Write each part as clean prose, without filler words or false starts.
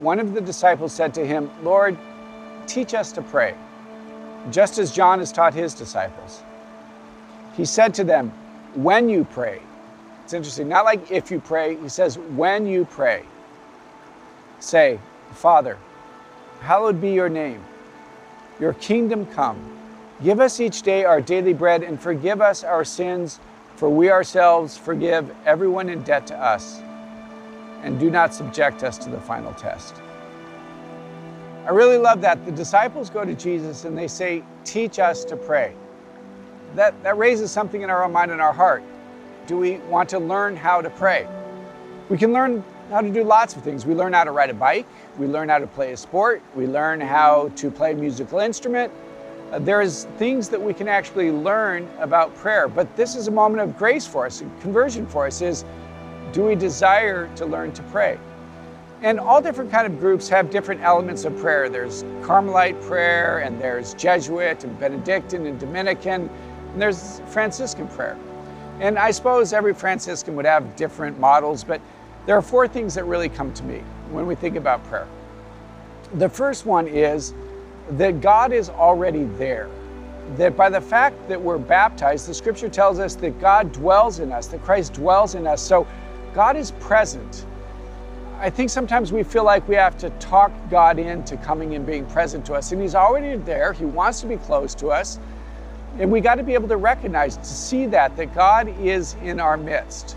One of the disciples said to him, "Lord, teach us to pray, just as John has taught his disciples." He said to them, "When you pray," it's interesting, not like if you pray, he says, "When you pray, say, Father, hallowed be your name. Your kingdom come. Give us each day our daily bread and forgive us our sins, for we ourselves forgive everyone in debt to us. And do not subject us to the final test." I really love that. The disciples go to Jesus and they say, "Teach us to pray." That raises something in our own mind and our heart. Do we want to learn how to pray? We can learn how to do lots of things. We learn how to ride a bike. We learn how to play a sport. We learn how to play a musical instrument. There's things that we can actually learn about prayer, but this is a moment of grace for us, conversion for us is, do we desire to learn to pray? And all different kind of groups have different elements of prayer. There's Carmelite prayer, and there's Jesuit and Benedictine and Dominican, and there's Franciscan prayer. And I suppose every Franciscan would have different models, but there are four things that really come to me when we think about prayer. The first one is that God is already there. That by the fact that we're baptized, the scripture tells us that God dwells in us, that Christ dwells in us. So God is present. I think sometimes we feel like we have to talk God into coming and being present to us, and He's already there. He wants to be close to us, and we got to be able to recognize, to see that God is in our midst.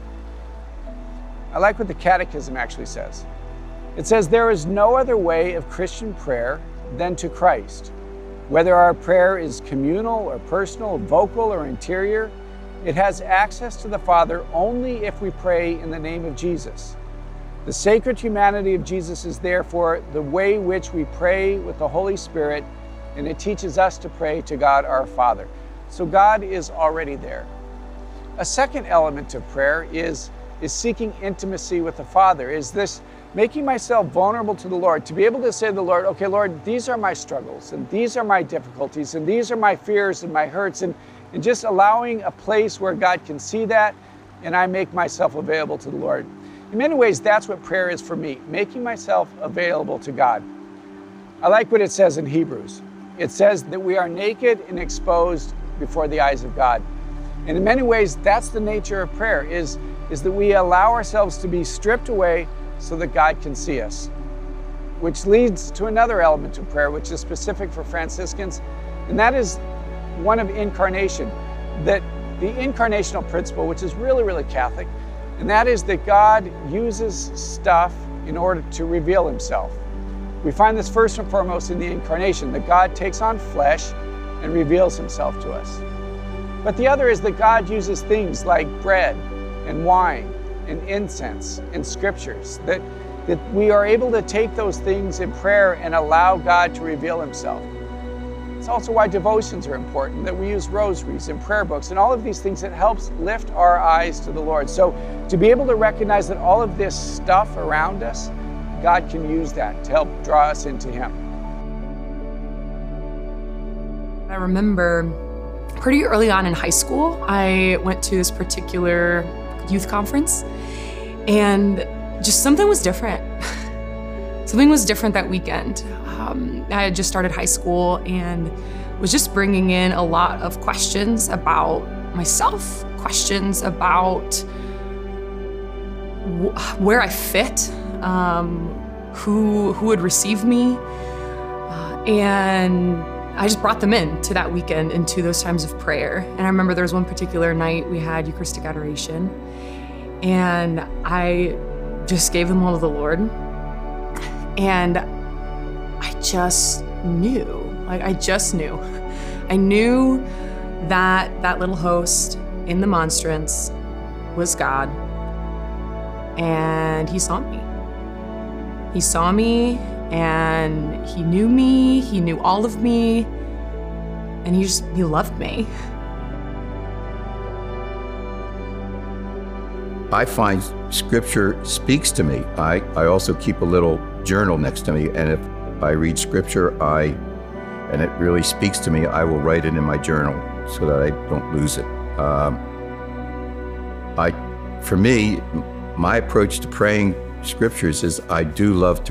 I like what the Catechism actually says. It says, "There is no other way of Christian prayer than to Christ. Whether our prayer is communal or personal, vocal or interior, it has access to the Father only if we pray in the name of Jesus. The sacred humanity of Jesus is therefore the way which we pray with the Holy Spirit, and it teaches us to pray to God our Father." So God is already there. A second element of prayer is seeking intimacy with the Father, is this making myself vulnerable to the Lord, to be able to say to the Lord, "Okay, Lord, these are my struggles, and these are my difficulties, and these are my fears and my hurts," and just allowing a place where God can see that, and I make myself available to the Lord. In many ways, that's what prayer is for me, making myself available to God. I like what it says in Hebrews. It says that we are naked and exposed before the eyes of God. And in many ways, that's the nature of prayer, is that we allow ourselves to be stripped away so that God can see us. Which leads to another element of prayer, which is specific for Franciscans, and that is one of incarnation. That the incarnational principle, which is really, really Catholic, and that is that God uses stuff in order to reveal Himself. We find this first and foremost in the incarnation, that God takes on flesh and reveals Himself to us. But the other is that God uses things like bread and wine and incense and scriptures, that we are able to take those things in prayer and allow God to reveal Himself. It's also why devotions are important, that we use rosaries and prayer books and all of these things that helps lift our eyes to the Lord. So to be able to recognize that all of this stuff around us, God can use that to help draw us into Him. I remember pretty early on in high school, I went to this particular youth conference, and just something was different. Something was different that weekend. I had just started high school and was just bringing in a lot of questions about myself, questions about where I fit, who would receive me, and I just brought them in to that weekend, into those times of prayer. And I remember there was one particular night we had Eucharistic adoration, and I just gave them all to the Lord. And I just knew, I just knew. I knew that that little host in the monstrance was God, and He saw me. He saw me, and He knew all of me, and He loved me. I find Scripture speaks to me. I also keep a little journal next to me, and if I read Scripture and it really speaks to me, I will write it in my journal so that I don't lose it. For me, my approach to praying Scriptures is I do love to